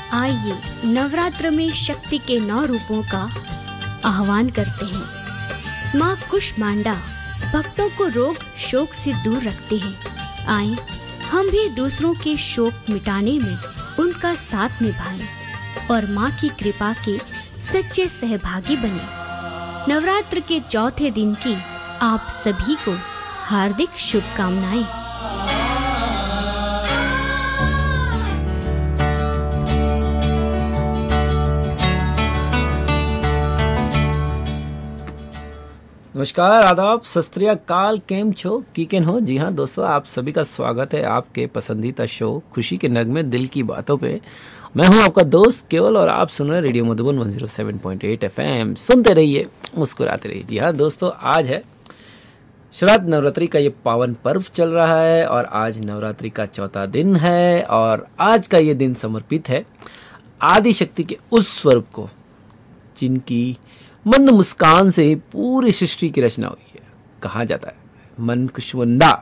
आइए नवरात्र में शक्ति के 9 रूपों का आह्वान करते हैं। माँ कुष्मांडा भक्तों को रोग शोक से दूर रखते हैं। आइए हम भी दूसरों के शोक मिटाने में उनका साथ निभाएं और माँ की कृपा के सच्चे सहभागी बने। नवरात्र के चौथे दिन की आप सभी को हार्दिक शुभकामनाएं। नमस्कार, आदाब, सत श्री अकाल, केम छो, कीकेन हो। जी हाँ दोस्तों, आप सभी का स्वागत है आपके पसंदीदा शो खुशी के नगमे दिल की बातों पे। मैं हूं आपका दोस्त केवल और आप सुन रहे हैं रेडियो मधुबन 107.8 FM। सुनते रहिए, मुस्कुराते रहिए। जी हाँ दोस्तों, आज है शरद नवरात्रि का ये पावन पर्व चल रहा है और आज नवरात्रि का चौथा दिन है और आज का ये दिन समर्पित है आदि शक्ति के उस स्वरूप को जिनकी मंद मुस्कान से ही पूरी सृष्टि की रचना हुई है। कहा जाता है मन कुष्मांडा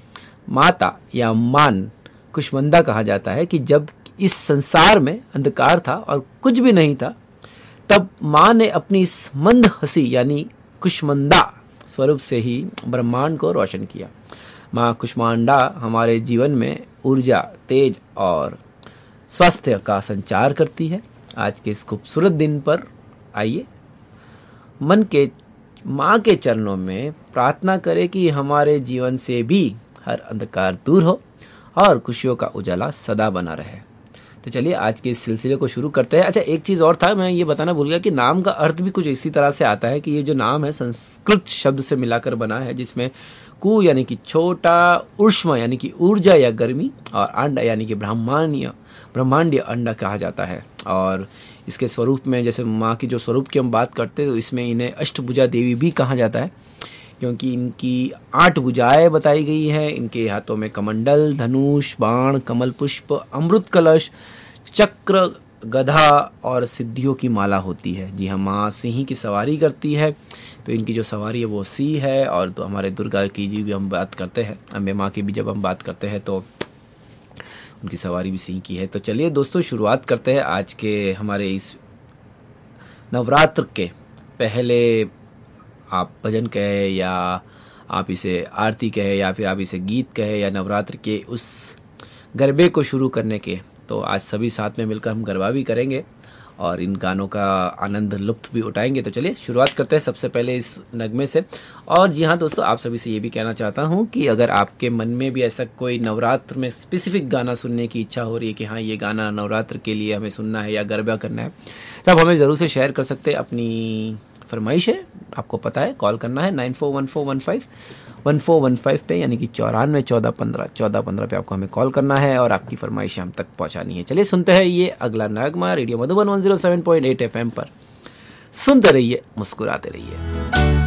माता या मान कुष्मांडा कहा जाता है कि जब इस संसार में अंधकार था और कुछ भी नहीं था, तब माँ ने अपनी इस मंद हंसी यानी कुष्मांडा स्वरूप से ही ब्रह्मांड को रोशन किया। माँ कुष्मांडा हमारे जीवन में ऊर्जा, तेज और स्वास्थ्य का संचार करती है। आज के इस खूबसूरत दिन पर आइए मन के माँ के चरणों में प्रार्थना करें कि हमारे जीवन से भी हर अंधकार दूर हो और खुशियों का उजाला सदा बना रहे। तो चलिए आज के इस सिलसिले को शुरू करते हैं। अच्छा, एक चीज़ और था, मैं ये बताना भूल गया कि नाम का अर्थ भी कुछ इसी तरह से आता है कि ये जो नाम है संस्कृत शब्द से मिलाकर बना है, जिसमें कु यानी कि छोटा, उष्मा यानी कि ऊर्जा या गर्मी और अंड यानी कि ब्रह्मांडीय अंडा कहा जाता है। और इसके स्वरूप में जैसे माँ की जो स्वरूप की हम बात करते हैं तो इसमें इन्हें अष्टभुजा देवी भी कहा जाता है, क्योंकि इनकी 8 भुजाएं बताई गई हैं। इनके हाथों में कमंडल, धनुष, बाण, कमल पुष्प, अमृत कलश, चक्र, गधा और सिद्धियों की माला होती है। जी हाँ, माँ सिंह की सवारी करती है, तो इनकी जो सवारी है वो सिंह है। और तो हमारे दुर्गा की जी भी हम बात करते हैं, अम्बे माँ की भी जब हम बात करते हैं तो उनकी सवारी भी सिंह की है। तो चलिए दोस्तों, शुरुआत करते हैं आज के हमारे इस नवरात्र के पहले, आप भजन कहे या आप इसे आरती कहे या फिर आप इसे गीत कहे या नवरात्र के उस गरबे को शुरू करने के, तो आज सभी साथ में मिलकर हम गरबा भी करेंगे और इन गानों का आनंद लुत्फ भी उठाएंगे। तो चलिए शुरुआत करते हैं सबसे पहले इस नगमे से। और जी हाँ दोस्तों, आप सभी से ये भी कहना चाहता हूँ कि अगर आपके मन में भी ऐसा कोई नवरात्र में स्पेसिफिक गाना सुनने की इच्छा हो रही है कि हाँ ये गाना नवरात्र के लिए हमें सुनना है या गरबा करना है, तब हमें ज़रूर से शेयर कर सकते हैं। अपनी फरमाइश है, आपको पता है, कॉल करना है 941415 पे, यानी कि 941415 पे आपको हमें कॉल करना है और आपकी फरमाइश हम तक पहुंचानी है। चलिए सुनते हैं ये अगला नगमा रेडियो मधुबन 107.8 FM पर। सुनते रहिए, मुस्कुराते रहिए।